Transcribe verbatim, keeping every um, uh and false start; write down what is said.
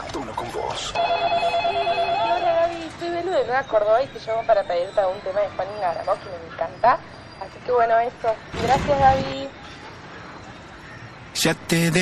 a tono con vos. Hola Gaby, soy Belu de Nueva Córdoba y te llamo para pedirte un tema de Juan Ingaramo que me encanta. Así que bueno, eso. Gracias Gaby. Ya te